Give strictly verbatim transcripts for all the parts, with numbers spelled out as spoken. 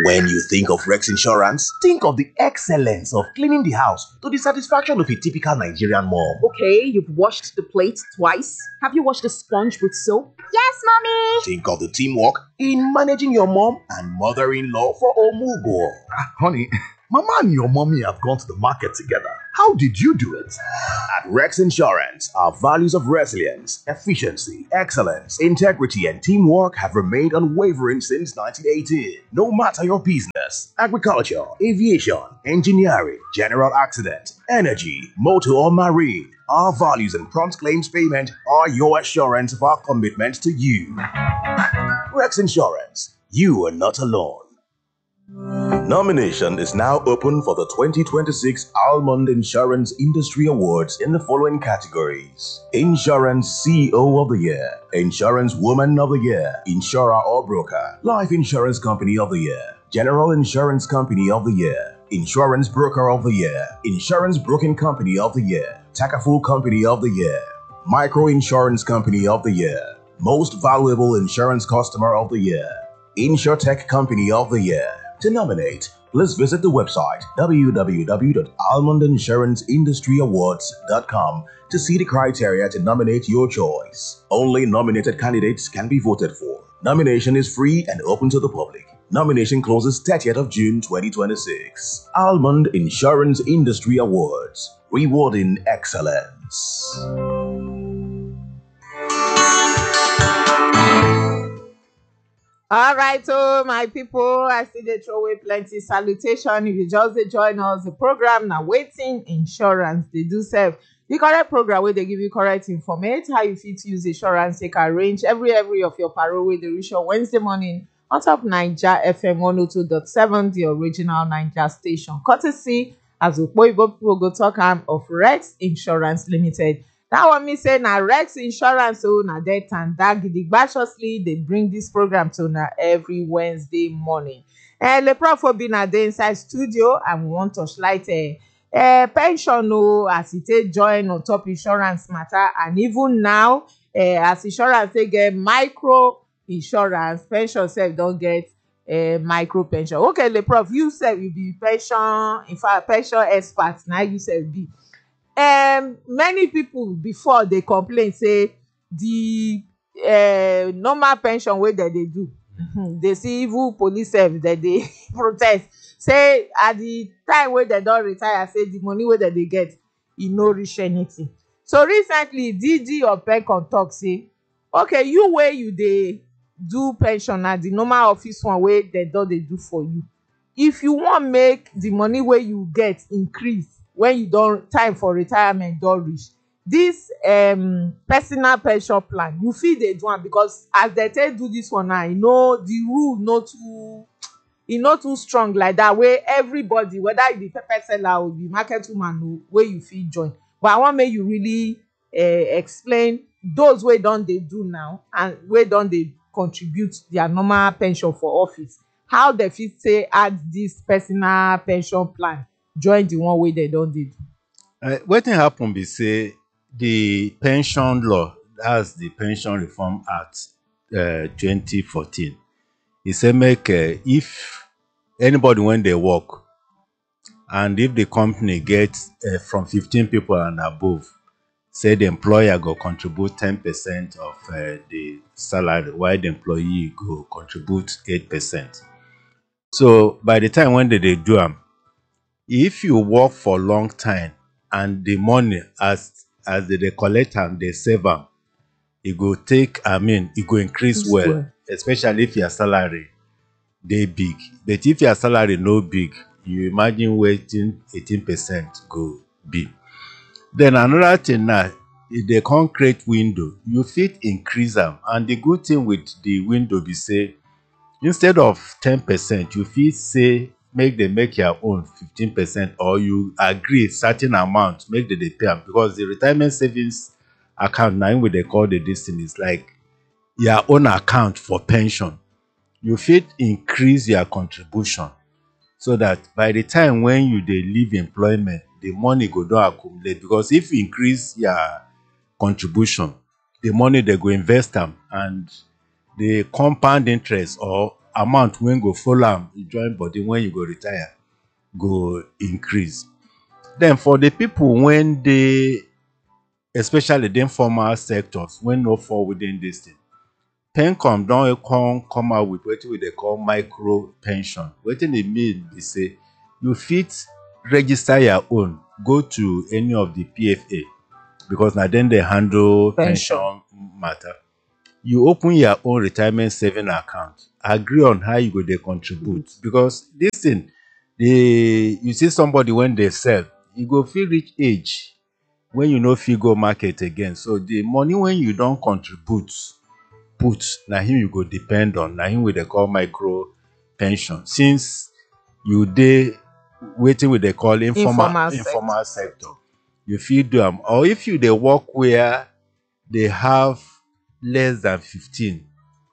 When you think of Rex Insurance, think of the excellence of cleaning the house to the satisfaction of a typical Nigerian mom. Okay, you've washed the plate twice. Have you washed the sponge with soap? Yes, mommy. Think of the teamwork in managing your mom and mother-in-law for Omugo. Honey, Mama and your mommy have gone to the market together. How did you do it? At Rex Insurance, our values of resilience, efficiency, excellence, integrity, and teamwork have remained unwavering since nineteen eighteen. No matter your business, agriculture, aviation, engineering, general accident, energy, motor, or marine, our values and prompt claims payment are your assurance of our commitment to you. Rex Insurance, you are not alone. Nomination is now open for the twenty twenty-six Almond Insurance Industry Awards in the following categories: Insurance C E O of the Year, Insurance Woman of the Year, Insurer or Broker, Life Insurance Company of the Year, General Insurance Company of the Year, Insurance Broker of the Year, Insurance Broking Company of the Year, Takaful Company of the Year, Micro Insurance Company of the Year, Most Valuable Insurance Customer of the Year, InsurTech Company of the Year. To nominate, please visit the website w w w dot almond insurance industry awards dot com to see the criteria to nominate your choice. Only nominated candidates can be voted for. Nomination is free and open to the public. Nomination closes thirtieth of June twenty twenty-six. Almond Insurance Industry Awards, rewarding excellence. All right, so my people, I see they throw away plenty salutation. If you just dey join us, the program now waiting insurance. They do serve the correct program where they give you correct information how you fit use insurance. Take arrange every every of your parole with the reach on Wednesday morning on top Niger F M one oh two point seven, the original Niger station. Courtesy as Oyibo people go talk am of Rex Insurance Limited. That one me say na Rex Insurance, so na that and that gidigbaciously they bring this program to na every Wednesday morning. And the prof will be na the inside studio and we want to slight a, a pension no as it take join on top insurance matter, and even now uh, as insurance they get micro insurance, pension self don't get a micro pension. Okay, the prof you said you be pension, in fact pension expert now you said be. Um, many people before they complain say the uh, normal pension way that they do, mm-hmm. they see even police service that they protest. Say at the time where they don't retire, say the money where that they get, e no reach anything. So recently, D G of Pencon talk say, okay, you where you they do pension at the normal office one way they don't they do for you. If you want make the money where you get increase, when you don't time for retirement don't reach, this um personal pension plan you fit dey do am, because as they take do this one now, you know the rule not too e no too strong like that, where everybody, whether you be pepper seller or be market woman, where you fit join. But I want make you really uh, explain those wey don dey do now and wey don dey contribute their normal pension for office, how they fit say add this personal pension plan join the one wey they don dey do. Uh, wetin happen be say the pension law, that's the Pension Reform Act uh, twenty fourteen, e say make uh, if anybody when they work and if the company get uh, from fifteen people and above, say the employer go contribute ten percent of uh, the salary, while the employee go contribute eight percent. So by the time when they, they do am, if you work for long time and the money as as they, they collect am, they save am, e go take, I mean, e go increase well, well, especially if your salary dey big. But if your salary no big, you imagine wetin eighteen percent go be. Then another thing now, if they come create window, you fit increase am. And the good thing with the window be say, instead of ten percent, you fit say make them make your own fifteen percent, or you agree certain amount, make them they pay am, because the retirement savings account now what they call the this thing is like your own account for pension. You fit increase your contribution so that by the time when you dey leave employment, the money go don accumulate. Because if you increase your contribution, the money they go invest them, and the compound interest or amount when go follow am join body when you go retire go increase. Then for the people when they, especially the informal sectors, when no fall within this thing, Pencom don come come out with wetin we dey call micro pension. Wetin e mean be say you fit register your own, go to any of the P F A because na dem dey handle Pension. pension matter. You open your own retirement saving account, agree on how you go dey contribute because this thing, the you see somebody when they sell, you go fit reach age when you no fit go market again. So the money when you don contribute put, na him you go depend on, na him we dey call micro pension. Since you dey wetin we dey call informal Informal informal sector, you fit do am. Or if you dey work where they have less than fifteen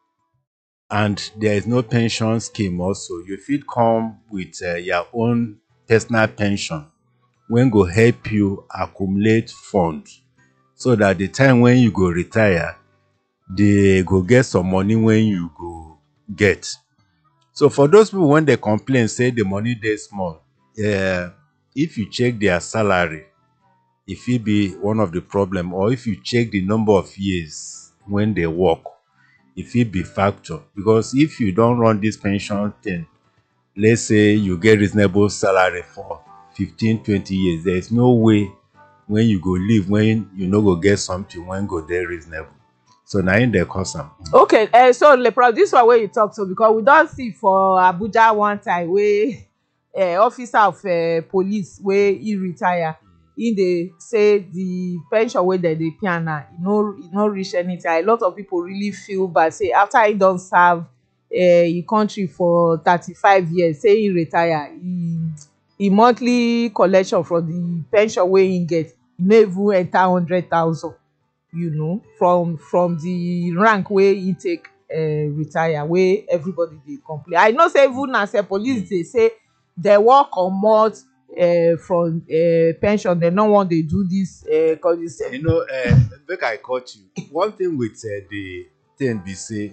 and there is no pension scheme also, you fit come with uh, your own personal pension when go help you accumulate funds so that the time when you go retire, they go get some money when you go get. So for those people when they complain say the money dey small, uh, if you check their salary, it fit be one of the problem. Or if you check the number of years when they work, it fit be factor. Because if you don't run this pension thing, let's say you get reasonable salary for fifteen, twenty years, there is no way when you go live when you no go get something when go there reasonable. So na in dey cause am. Okay, uh, so Lepro, this one wey you talk so because we don see for Abuja one time wey uh, officer of uh, police wey he retire, he dey say the pension wey dem dey pay am na e no e no reach anything. A lot of people really feel bad say after he don serve uh, e country for thirty-five years, say he retire, he e monthly collection from the pension wey he get, e no even enter hundred thousand. You know, from from the rank wey he take uh, retire, wey everybody dey complain. I know say even as a police dey say they work comot uh, from uh, pension, they no wan dey do this uh, cause this. You know, uh, make I cut you. One thing with uh, the thing be say,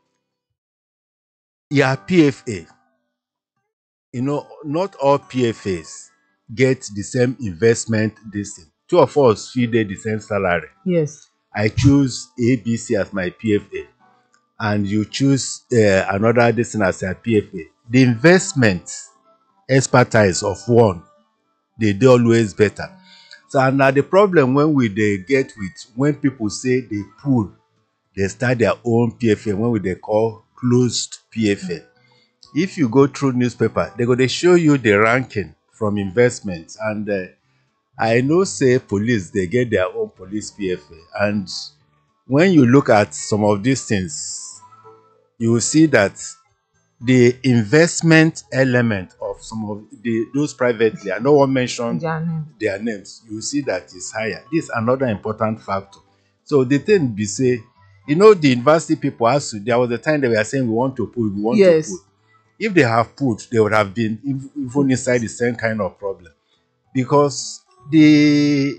your P F A, you know, not all P F As get the same investment this thing. Two of us fit dey the same salary. Yes. I choose A B C as my P F A, and you choose uh, another this thing as your P F A. The investment expertise of one, they dey always better. So now the problem when we dey get with when people say they pool, they start their own P F A, when we dey call closed P F A. If you go through newspaper, they go dey show you the ranking from investments, and uh, I know say police they get their own police P F A, and when you look at some of these things, you will see that the investment element of some of the those privately, I no wan mention Their name. their names, you will see that is higher. This is another important factor. So the thing be say, you know, the university people asked to, there was a time they were saying we want to put, we want Yes. to put. If they have put, they would have been ev- even inside the same kind of problem. Because the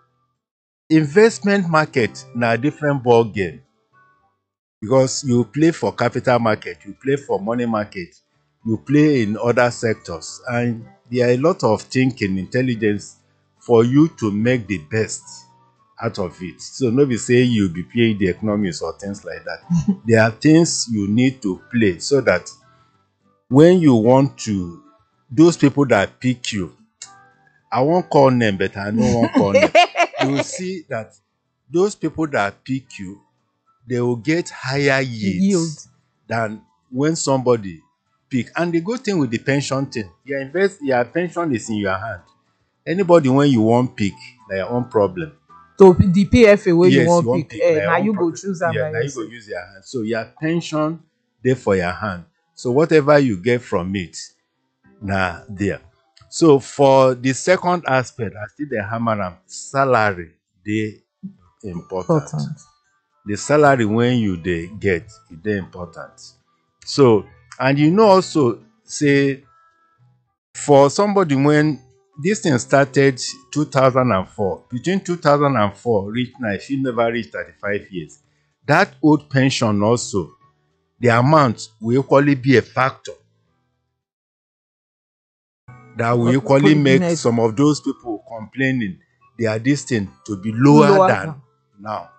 investment market na different ball game. Because you play for capital market, you play for money market, you play in other sectors, and there are a lot of thinking, intelligence for you to make the best out of it. So no be say you be playing the economics or things like that. There are things you need to play so that when you want to, those people that pick you, I won't call name, but I know one call name. You will see that those people that pick you, they will get higher yields Yield. than when somebody pick. And the good thing with the pension thing, your invest, your pension is in your hand. Anybody when you want pick, na your own problem. So the P F A wey Yes, you wan you wan pick, pick, eh, na your na own you go problem. choose am Yeah, by na you go yourself. use your hand. So your pension dey for your hand. So whatever you get from it, na there. So for the second aspect, I still dey hammer am, salary dey important. Important. The salary when you dey get, e dey important. So, and you know also say for somebody when this thing started two thousand four, between two thousand four reach now, if you never reach thirty-five years, that old pension also the amount will equally be a factor that will Uh, equally make goodness. some of those people complaining their distance to be lower, Lower than down. now.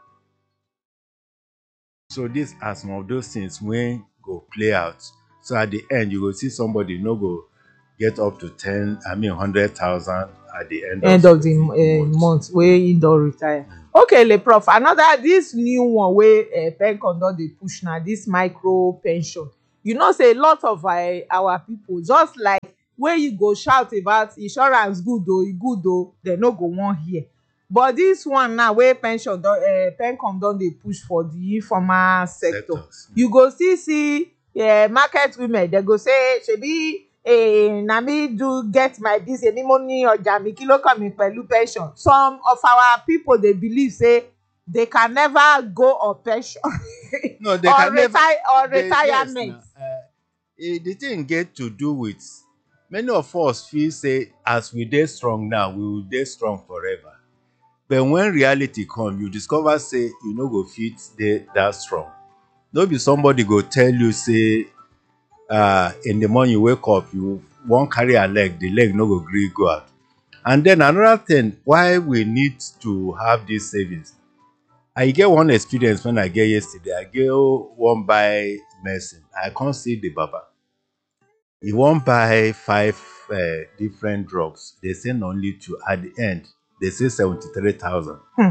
So these are some of those things when go play out. So at the end, you will see somebody no go get up to ten, I mean hundred thousand at the end, End of, of the uh, month. month wey he don retire. Okay, le prof, another this new one wey uh, pencom don dey push na this micro pension. You know say a lot of uh, our people just like wey you go shout about insurance good o, e good o, dem no go wan hear. But this one now wey pension don uh, pencom don dey push for the informal sector, Sectors. you go still see uh, market women dem go say shebi eh, na me do get my this èmi mo ní ọjà mi kí ló kàn mí pẹ̀lú pension. Some of our people dey believe say they can never go on pension No, they or can never. retire or they- retirement. Yes, na, uh, eh, the thing get to do with many of us feel say as we dey strong now, we will dey strong forever. But when reality come, you discover say you no go fit dey that strong. No be somebody go tell you say uh, in the morning you wake up, you wan carry a leg, the leg no go gree go out. And then another thing, why we need to have these savings. I get one experience when I get yesterday. I go wan buy medicine. I come see the baba. He wan buy five uh, different drugs. They say na only two. At the end, they say seventy-three thousand.